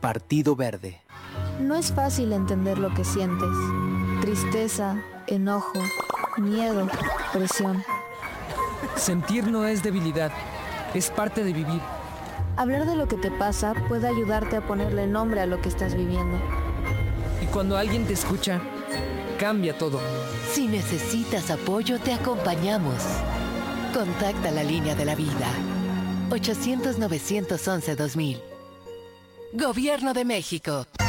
Partido Verde. No es fácil entender lo que sientes. Tristeza, enojo, miedo, presión. Sentir no es debilidad, es parte de vivir. Hablar de lo que te pasa puede ayudarte a ponerle nombre a lo que estás viviendo. Y cuando alguien te escucha, cambia todo. Si necesitas apoyo, te acompañamos. Contacta la línea de la vida. 800-911-2000. Gobierno de México.